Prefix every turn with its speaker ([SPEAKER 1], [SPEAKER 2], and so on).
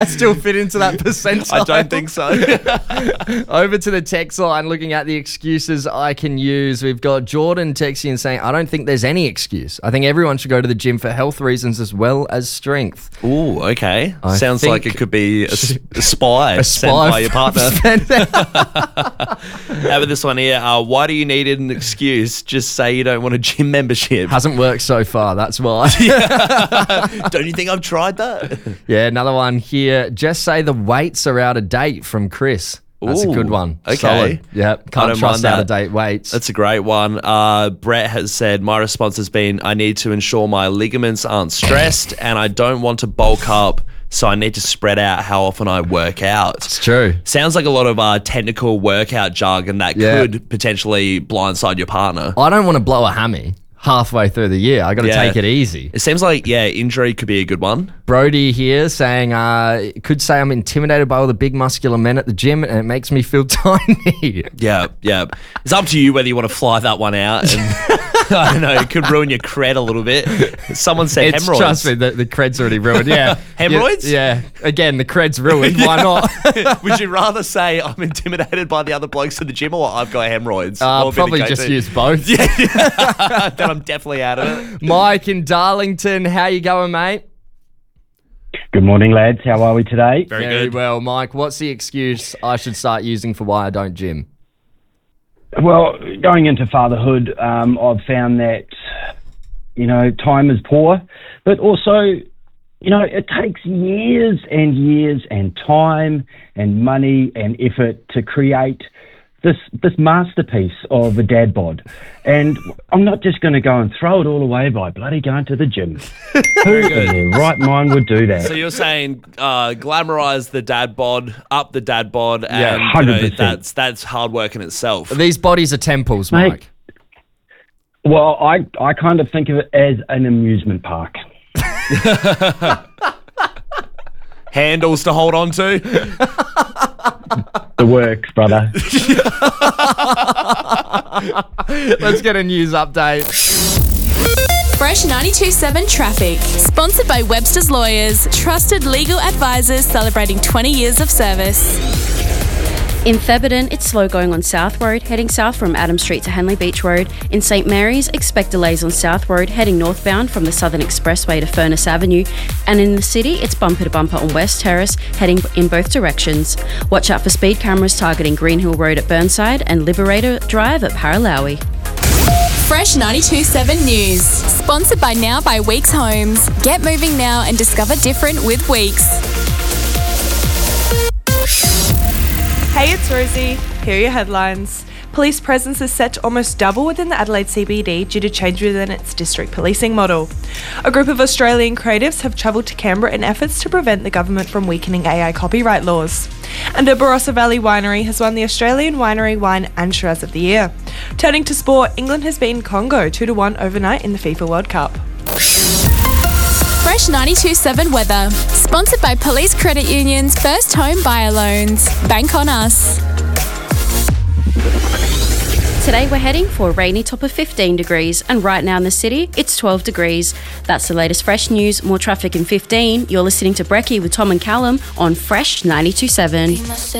[SPEAKER 1] still fit into that percentile?
[SPEAKER 2] I don't think so.
[SPEAKER 1] Over to the text line, looking at the excuses I can use. We've got Jordan texting and saying, I don't think there's any excuse. I think everyone should go to the gym for health reasons as well as strength.
[SPEAKER 2] Ooh, okay.
[SPEAKER 1] I
[SPEAKER 2] Sounds
[SPEAKER 1] think-
[SPEAKER 2] like it could be a spy sent by your partner. How about this one here? Why do you need an excuse? Just say you don't want a gym membership.
[SPEAKER 1] Hasn't worked so far, that's why.
[SPEAKER 2] Don't you think I've tried that?
[SPEAKER 1] Yeah, another one here. Just say the weights are out of date from Chris. That's a good
[SPEAKER 2] Ooh,
[SPEAKER 1] one.
[SPEAKER 2] okay.
[SPEAKER 1] Solid. Yep.
[SPEAKER 2] I
[SPEAKER 1] Can't
[SPEAKER 2] don't
[SPEAKER 1] trust
[SPEAKER 2] mind
[SPEAKER 1] out of
[SPEAKER 2] that.
[SPEAKER 1] date weights.
[SPEAKER 2] That's a great one. Brett has said, my response has been, I need to ensure my ligaments aren't stressed and I don't want to bulk up, so I need to spread out how often I work out.
[SPEAKER 1] It's true.
[SPEAKER 2] Sounds like a lot of technical workout jargon that could potentially blindside your partner.
[SPEAKER 1] I don't want to blow a hammy halfway through the year. I got to
[SPEAKER 2] Yeah.
[SPEAKER 1] take it easy.
[SPEAKER 2] It seems like, injury could be a good one.
[SPEAKER 1] Brody here saying, could say I'm intimidated by all the big muscular men at the gym and it makes me feel tiny.
[SPEAKER 2] Yeah. It's up to you whether you want to fly that one out. And I don't know, it could ruin your cred a little bit. Someone said hemorrhoids.
[SPEAKER 1] Trust me, the cred's already ruined. Yeah.
[SPEAKER 2] Hemorrhoids?
[SPEAKER 1] Yeah. Again, the cred's ruined. Why not?
[SPEAKER 2] Would you rather say I'm intimidated by the other blokes at the gym or I've got hemorrhoids? What would be the
[SPEAKER 1] Probably just
[SPEAKER 2] go-to?
[SPEAKER 1] use both.
[SPEAKER 2] Then I'm definitely out of it.
[SPEAKER 1] Mike in Darlington, how you going, mate?
[SPEAKER 3] Good morning, lads. How are we today?
[SPEAKER 2] Very good.
[SPEAKER 1] well, Mike. What's the excuse I should start using for why I don't gym?
[SPEAKER 3] Well, going into fatherhood, I've found that, time is poor, but also, it takes years and years and time and money and effort to create this masterpiece of a dad bod. And I'm not just going to go and throw it all away by bloody going to the gym. Who in their right mind would do that?
[SPEAKER 2] So you're saying glamorize the dad bod, up the dad bod, and
[SPEAKER 3] 100%.
[SPEAKER 2] that's hard work in itself.
[SPEAKER 1] These bodies are temples,
[SPEAKER 3] Mate.
[SPEAKER 1] Mike.
[SPEAKER 3] Well, I kind of think of it as an amusement park.
[SPEAKER 2] Handles to hold on to.
[SPEAKER 3] The works, brother.
[SPEAKER 1] Let's get a news update.
[SPEAKER 4] Fresh 92.7 Traffic. Sponsored by Webster's Lawyers. Trusted legal advisors celebrating 20 years of service.
[SPEAKER 5] In Thebarton, it's slow going on South Road, heading south from Adams Street to Henley Beach Road. In St Mary's, expect delays on South Road, heading northbound from the Southern Expressway to Furness Avenue. And in the city, it's bumper to bumper on West Terrace, heading in both directions. Watch out for speed cameras targeting Green Hill Road at Burnside and Liberator Drive at Paralawi.
[SPEAKER 4] Fresh 92.7 News. Sponsored by Now by Weeks Homes. Get moving now and discover different with Weeks.
[SPEAKER 6] Hey, it's Rosie. Here are your headlines. Police presence is set to almost double within the Adelaide CBD due to change within its district policing model. A group of Australian creatives have travelled to Canberra in efforts to prevent the government from weakening AI copyright laws. And a Barossa Valley winery has won the Australian Winery Wine and Shiraz of the Year. Turning to sport, England has beaten Congo 2-1 overnight in the FIFA World Cup.
[SPEAKER 4] Fresh 92.7 weather. Sponsored by Police Credit Union's First Home Buyer Loans. Bank on us.
[SPEAKER 5] Today we're heading for a rainy top of 15 degrees, and right now in the city, it's 12 degrees. That's the latest Fresh News. More traffic in 15. You're listening to Brekkie with Tom and Callum on Fresh 92.7.